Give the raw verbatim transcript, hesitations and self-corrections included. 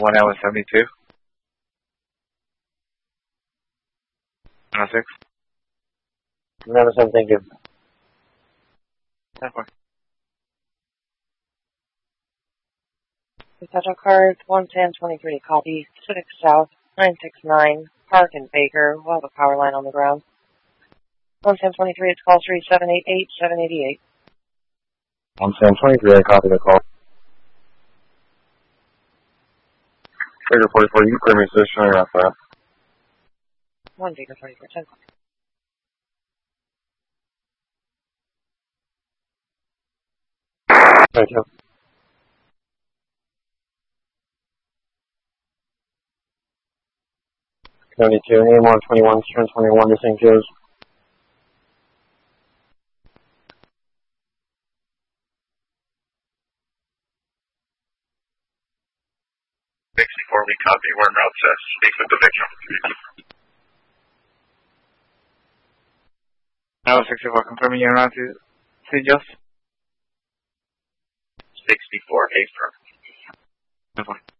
one hour seventy-two. one oh six. one oh seven, thank you. ten four. Central card one ten twenty-three, copy. Pacific South nine six nine, Park and Baker. We'll have a power line on the ground. one ten twenty-three, it's call three seven eight eight, seven eighty-eight. one ten twenty-three, I copy the call. Baker forty-four, you can clear me stationary off that. one Baker forty-four, ten. Thank you. seventy-two, A M one twenty-one, turn twenty-one to Saint Joe's. sixty-four, we copy. We're en route to speak with the victim. Tower sixty-four, confirming you're around to Saint Joe's. sixty-four, A firm. ten four.